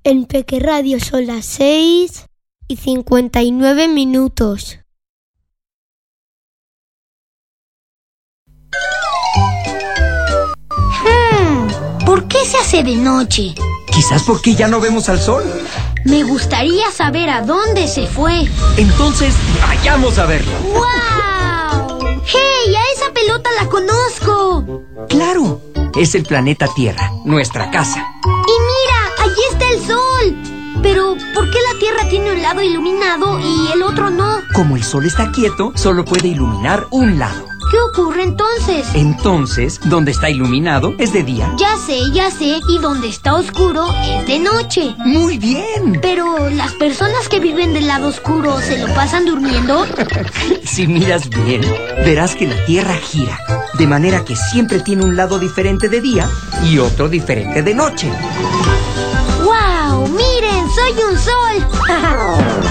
En Peque Radio son las 6:59. ¿Por qué se hace de noche? Quizás porque ya no vemos al sol. Me gustaría saber a dónde se fue. Entonces, vayamos a verlo. ¡Wow! ¡Hey! ¡A esa pelota la conozco! ¡Claro! Es el planeta Tierra, nuestra casa. ¡Y mira! ¡Allí está el sol! Pero, ¿por qué la Tierra tiene un lado iluminado y el otro no? Como el sol está quieto, solo puede iluminar un lado. ¿Qué ocurre entonces? Entonces, donde está iluminado es de día. Ya sé. Y donde está oscuro es de noche. ¡Muy bien! Pero, ¿las personas que viven del lado oscuro se lo pasan durmiendo? Si miras bien, verás que la Tierra gira, de manera que siempre tiene un lado diferente de día y otro diferente de noche. ¡Wow! ¡Miren! ¡Soy un sol!